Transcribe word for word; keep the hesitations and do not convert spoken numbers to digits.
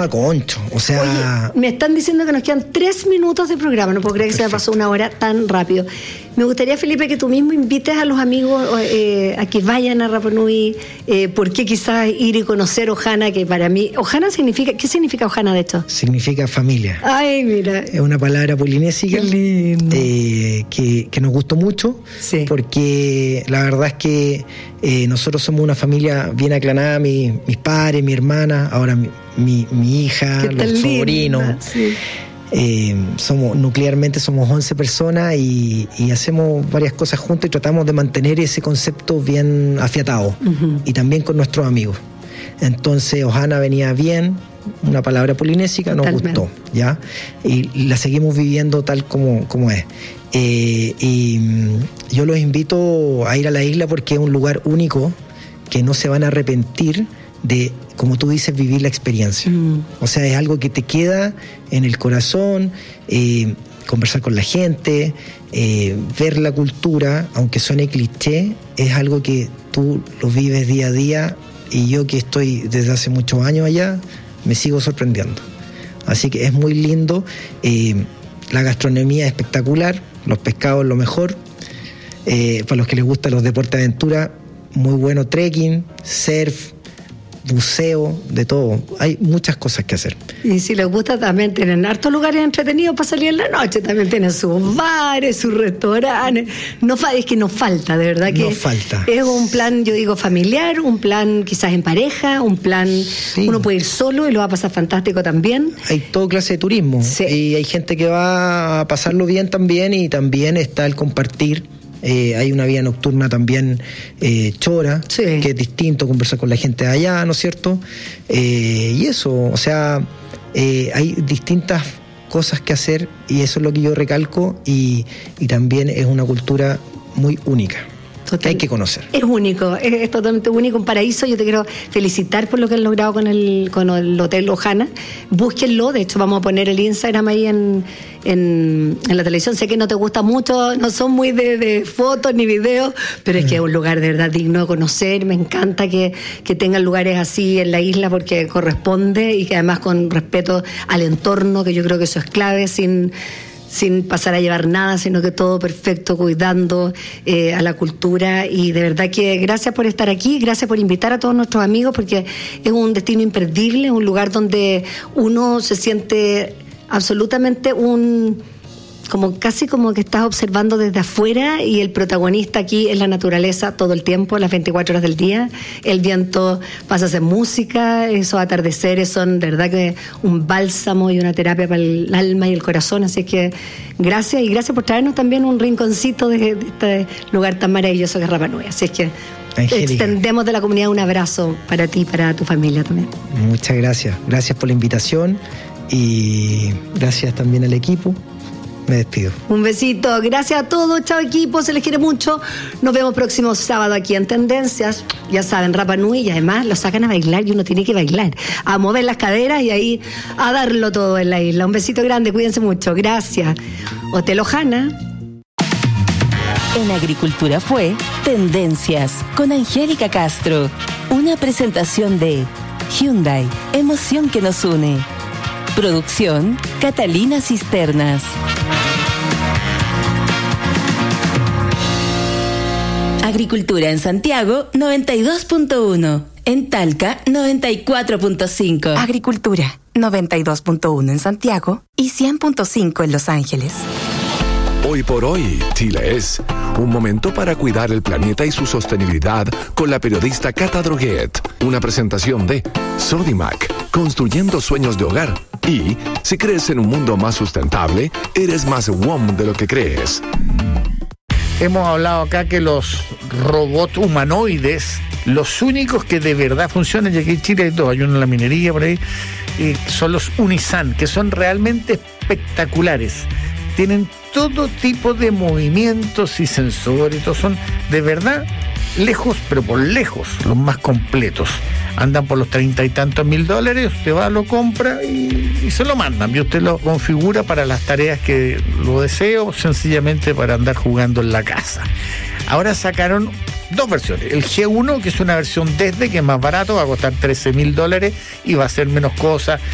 a concho, o sea... Oye, me están diciendo que nos quedan tres minutos de programa, no puedo creer que Perfecto. Se me pasó una hora tan rápido. Me gustaría, Felipe, que tú mismo invites a los amigos eh, a que vayan a Rapa Nui, eh, por qué quizás ir y conocer Ojana, que para mí... Ojana significa... ¿Qué significa Ojana de esto? Significa familia. Ay, mira. Es una palabra polinésica eh, que, que nos gustó mucho, sí. porque la verdad es que eh, nosotros somos una familia bien aclanada, mi, mis padres, mi hermana, ahora mi, mi, mi hija, los sobrinos. Sí. Eh, somos nuclearmente somos once personas y, y hacemos varias cosas juntos y tratamos de mantener ese concepto bien afiatado, uh-huh. y también con nuestros amigos. Entonces Ojana venía bien, una palabra polinésica, nos Totalmente. Gustó, ¿ya? Y, y la seguimos viviendo tal como, como es. Eh, y yo los invito a ir a la isla porque es un lugar único que no se van a arrepentir de, como tú dices, vivir la experiencia. Mm. O sea, es algo que te queda en el corazón, eh, conversar con la gente, eh, ver la cultura, aunque suene cliché, es algo que tú lo vives día a día, y yo que estoy desde hace muchos años allá, me sigo sorprendiendo. Así que es muy lindo, eh, la gastronomía es espectacular, los pescados lo mejor, eh, para los que les gustan los deportes de aventura, muy bueno trekking, surf, buceo, de todo. Hay muchas cosas que hacer. Y si les gusta, también tienen hartos lugares entretenidos para salir en la noche. También tienen sus bares, sus restaurantes. No, es que nos falta, de verdad que nos falta. Es un plan, yo digo, familiar, un plan quizás en pareja, un plan, sí. Uno puede ir solo y lo va a pasar fantástico también. Hay toda clase de turismo. Sí. Y hay gente que va a pasarlo bien también, y también está el compartir. Eh, hay una vida nocturna también eh, chora, sí. que es distinto, conversar con la gente de allá, ¿no es cierto? Eh, y eso, o sea, eh, hay distintas cosas que hacer, y eso es lo que yo recalco, y, y también es una cultura muy única. Total. Que hay que conocer. Es único, es, es totalmente único, un paraíso. Yo te quiero felicitar por lo que han logrado con el, con el Hotel Ojana. Búsquenlo, de hecho vamos a poner el Instagram ahí en, en, en la televisión. Sé que no te gusta mucho, no son muy de, de fotos ni videos, pero es que es un lugar de verdad digno de conocer. Me encanta que, que tengan lugares así en la isla, porque corresponde, y que además con respeto al entorno, que yo creo que eso es clave, sin... sin pasar a llevar nada, sino que todo perfecto, cuidando eh, a la cultura. Y de verdad que gracias por estar aquí, gracias por invitar a todos nuestros amigos, porque es un destino imperdible, un lugar donde uno se siente absolutamente un... como casi como que estás observando desde afuera, y el protagonista aquí es la naturaleza todo el tiempo, las veinticuatro horas del día. El viento pasa a ser música, esos atardeceres son de verdad que un bálsamo y una terapia para el alma y el corazón. Así es que gracias, y gracias por traernos también un rinconcito de, de este lugar tan maravilloso que es Rapa Nui. Así es que Angélica, extendemos de la comunidad un abrazo para ti y para tu familia también. Muchas gracias, gracias por la invitación, y gracias también al equipo. Me despido. Un besito, gracias a todos, chao equipo, se les quiere mucho. Nos vemos próximo sábado aquí en Tendencias. Ya saben, Rapa Nui, y además lo sacan a bailar, y uno tiene que bailar, a mover las caderas y ahí a darlo todo en la isla. Un besito grande, cuídense mucho, gracias. Hotel Ojana. En Agricultura fue Tendencias con Angélica Castro, una presentación de Hyundai, emoción que nos une. Producción Catalina Cisternas. Agricultura en Santiago noventa y dos punto uno, en Talca noventa y cuatro punto cinco. Agricultura noventa y dos punto uno en Santiago y cien punto cinco en Los Ángeles. Hoy por hoy, Chile es un momento para cuidar el planeta y su sostenibilidad con la periodista Cata Droguet. Una presentación de Sodimac, construyendo sueños de hogar. Y si crees en un mundo más sustentable, eres más W O M de lo que crees. Hemos hablado acá que los robots humanoides, los únicos que de verdad funcionan, y aquí en Chile hay dos, hay uno en la minería por ahí, y son los Unisan, que son realmente espectaculares. Tienen todo tipo de movimientos y sensores, todos son de verdad lejos, pero por lejos, los más completos. Andan por los treinta y tantos mil dólares, usted va, lo compra y, y se lo mandan. Y usted lo configura para las tareas que lo desee, o sencillamente para andar jugando en la casa. Ahora sacaron dos versiones. El G uno, que es una versión desde, que es más barato, va a costar trece mil dólares y va a hacer menos cosas.